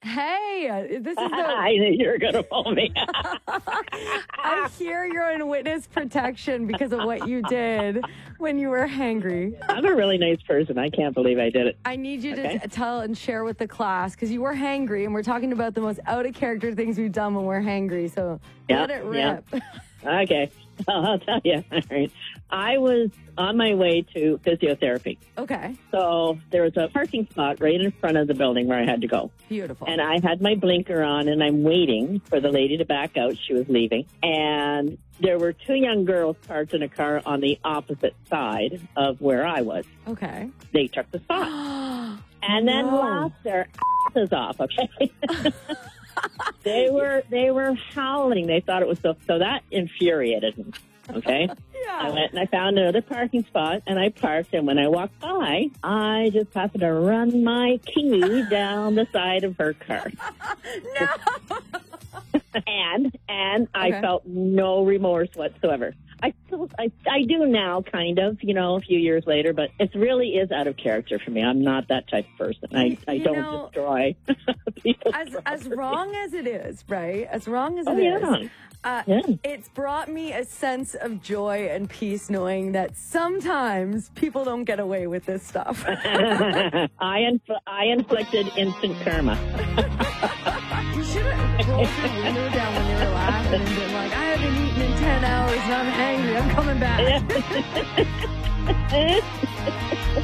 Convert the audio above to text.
Hey, this is the. I knew you were going to pull me. I hear you're in witness protection because of what you did when you were hangry. I'm a really nice person. I can't believe I did it. I need you to tell and share with the class because you were hangry, and we're talking about the most out of character things we've done when we're hangry. So let it rip. Okay. I'll tell you. All right. I was on my way to physiotherapy. Okay. So there was a parking spot right in front of the building where I had to go. Beautiful. And I had my blinker on, and I'm waiting for the lady to back out. She was leaving. And there were two young girls parked in a car on the opposite side of where I was. Okay. They took the spot. And then laughed their asses off, okay? They were howling. They thought it was so that infuriated me. Okay. Yeah. I went and I found another parking spot and I parked, and when I walked by, I just happened to run my key down the side of her car. No. and I felt no remorse whatsoever. I do now, kind of, a few years later, but it really is out of character for me. I'm not that type of person. I don't destroy people. As wrong as it is, right? As wrong as it is. It's brought me a sense of joy and peace knowing that sometimes people don't get away with this stuff. I inflicted instant karma. You should have rolled your window down when you were laughing and been like, I haven't eaten in 10 hours and I'm angry. I'm coming back.